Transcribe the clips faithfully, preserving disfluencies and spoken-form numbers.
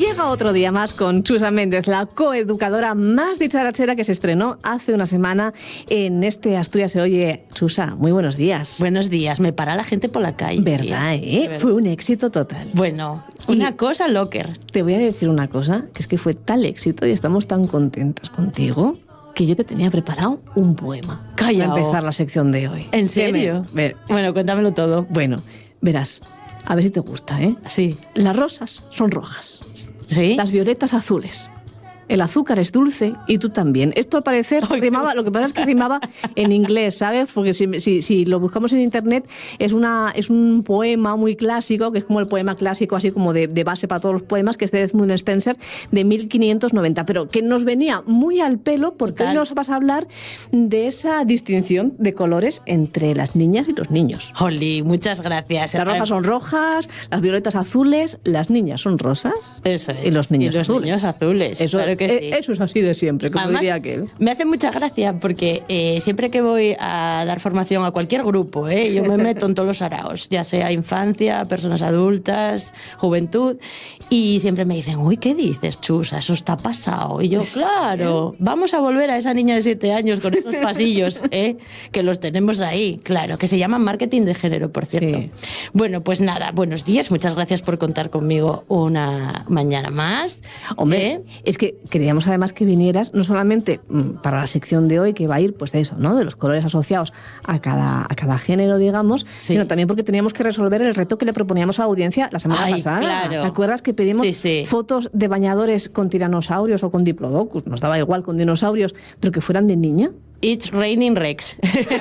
Llega otro día más con Chusa Méndez, la coeducadora más dicharachera que se estrenó hace una semana en este Asturias se oye. Chusa, muy buenos días. Buenos días, me para la gente por la calle. ¿Verdad, eh? Verdad. Fue un éxito total. Bueno, una y cosa locker. Te voy a decir una cosa, que es que fue tal éxito y estamos tan contentas contigo que yo te tenía preparado un poema. Calla. Para empezar la sección de hoy. ¿En serio? Ver, bueno, cuéntamelo todo. Bueno, verás, a ver si te gusta, ¿eh? Sí. Las rosas son rojas. ¿Sí? Las violetas azules. El azúcar es dulce y tú también. Esto al parecer Ay, rimaba, qué... lo que pasa es que rimaba en inglés, ¿sabes? Porque si, si, si lo buscamos en internet es, una, es un poema muy clásico, que es como el poema clásico, así como de, de base para todos los poemas, que es de Edmund Spenser, de mil quinientos noventa, pero que nos venía muy al pelo porque Total. Hoy nos vas a hablar de esa distinción de colores entre las niñas y los niños. Holly, muchas gracias. Las rojas son rojas, las violetas azules, las niñas son rosas. Eso es. Y los niños y los azules. niños azules. Eso claro que sí. Eso es así de siempre, como Además, diría aquel. Me hace mucha gracia porque eh, siempre que voy a dar formación a cualquier grupo, eh, yo me meto en todos los araos, ya sea infancia, personas adultas, juventud, y siempre me dicen, uy, ¿qué dices, Chusa? Eso está pasado. Y yo, claro, vamos a volver a esa niña de siete años con esos pasillos, eh, que los tenemos ahí, claro, que se llaman marketing de género, por cierto. Sí. Bueno, pues nada, buenos días, muchas gracias por contar conmigo una mañana más. Hombre, eh, es que queríamos además que vinieras, no solamente para la sección de hoy, que va a ir pues de eso, ¿no? De los colores asociados a cada, a cada género, digamos, sí. sino también porque teníamos que resolver el reto que le proponíamos a la audiencia la semana Ay, pasada. Claro. ¿Te acuerdas que pedimos sí, sí. fotos de bañadores con tiranosaurios o con diplodocus? Nos daba igual con dinosaurios, pero que fueran de niña. It's raining Rex.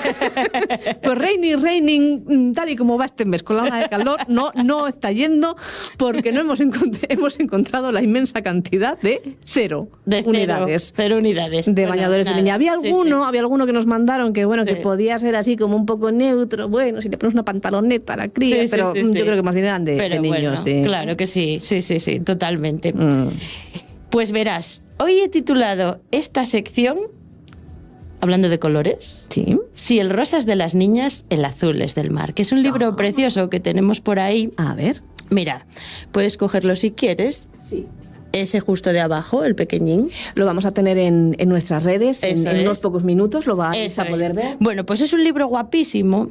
Pues raining, raining, tal y como va este mes con la ola de calor, no, no está yendo porque no hemos, encont- hemos encontrado la inmensa cantidad de cero de unidades. Cero, cero unidades. De bueno, bañadores nada. de niña. Había alguno, sí, sí. había alguno que nos mandaron que bueno, sí. que podía ser así como un poco neutro, bueno, si le pones una pantaloneta a la cría, sí, pero sí, sí, yo sí. creo que más bien eran de, pero de niños. Bueno, sí. Claro que sí, sí, sí, sí, totalmente. Mm. Pues verás, hoy he titulado esta sección, hablando de colores, ¿sí? Si el rosa es de las niñas, el azul es del mar, que es un libro oh. precioso que tenemos por ahí. A ver. Mira, puedes cogerlo si quieres. Sí. Ese justo de abajo, el pequeñín. Lo vamos a tener en, en nuestras redes en, en unos pocos minutos, lo vais a poder es. ver. Bueno, pues es un libro guapísimo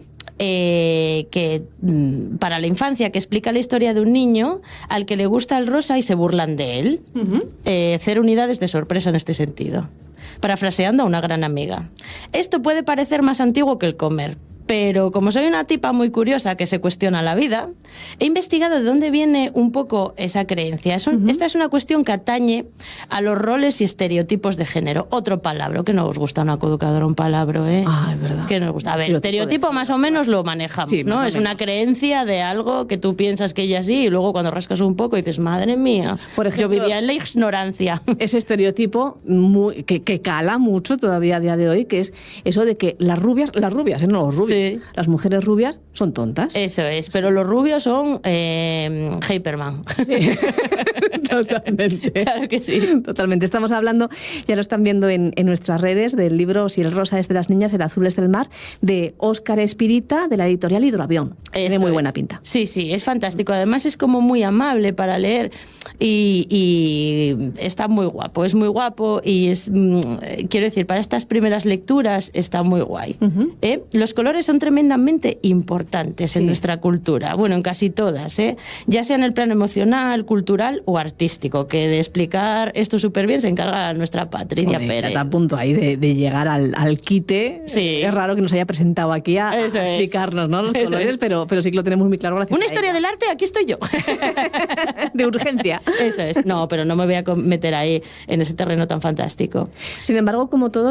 eh, que para la infancia, que explica la historia de un niño al que le gusta el rosa y se burlan de él. Uh-huh. eh, cero unidades de sorpresa en este sentido. Parafraseando a una gran amiga. Esto puede parecer más antiguo que el comer, pero como soy una tipa muy curiosa que se cuestiona la vida, he investigado de dónde viene un poco esa creencia. Es un, uh-huh. Esta es una cuestión que atañe a los roles y estereotipos de género. Otro palabra, que no os gusta una coeducadora, un palabra, ¿eh? Ah, es verdad. Que nos gusta. A ver, estereotipo más o menos lo manejamos, sí, ¿no? Es una creencia de algo que tú piensas que ella sí, y luego cuando rascas un poco dices, madre mía, por ejemplo, yo vivía en la ignorancia. Ese estereotipo muy, que, que cala mucho todavía a día de hoy, que es eso de que las rubias, las rubias, ¿eh? No los rubios. Sí. Las mujeres rubias son tontas. Eso es, pero sí. Los rubios son eh, Hyperman. Sí. Totalmente. Claro que sí. Totalmente. Estamos hablando, ya lo están viendo en, en nuestras redes, del libro Si el rosa es de las niñas, el azul es del mar, de Óscar Espirita, de la editorial Hidroavión. Tiene muy buena pinta. Sí, sí, es fantástico. Además es como muy amable para leer y, y está muy guapo, es muy guapo y es, mm, quiero decir, para estas primeras lecturas está muy guay. Uh-huh. ¿Eh? Los colores son tremendamente importantes sí. en nuestra cultura, bueno, en casi todas, ¿eh? Ya sea en el plano emocional, cultural o artístico, que de explicar esto súper bien se encarga nuestra Patricia Joder, Pérez. Está a punto ahí de, de llegar al, al quite. Sí. Es raro que nos haya presentado aquí a, a explicarnos, ¿no? Los Eso colores, es. pero, pero sí que lo tenemos muy claro. Una historia ella. del arte, aquí estoy yo. De urgencia. Eso es. No, pero no me voy a meter ahí en ese terreno tan fantástico. Sin embargo, como todo